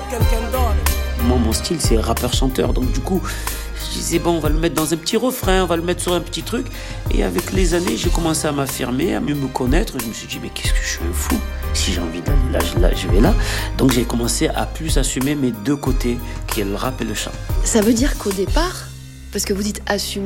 Moi, mon style, c'est rappeur-chanteur. Donc, du coup, je disais, bon, on va le mettre dans un petit refrain, on va le mettre sur un petit truc. Et avec les années, j'ai commencé à m'affirmer, à mieux me connaître. Je me suis dit, mais qu'est-ce que je suis un fou? Si j'ai envie d'aller là, je vais là. Donc, j'ai commencé à plus assumer mes deux côtés, qui est le rap et le chant. Ça veut dire qu'au départ, parce que vous dites assumer,